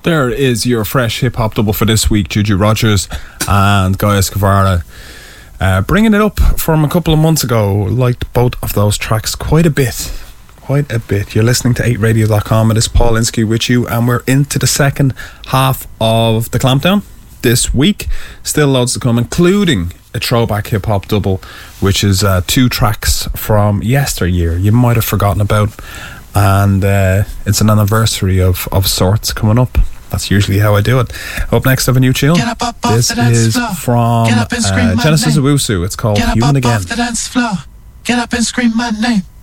There is your fresh hip-hop double for this week. Juju Rogers and Guy Escavara. Bringing it up from a couple of months ago. Liked both of those tracks quite a bit. You're listening to 8radio.com. It is Paul Linsky with you, and we're into the second half of the Clampdown this week. Still loads to come, including a throwback hip-hop double, which is 2 tracks from yesteryear you might have forgotten about. And it's an anniversary of sorts coming up. That's usually how I do it. Up next, I have a new tune. This is from Genesis Owusu. It's called Human Again. Get up and scream my name.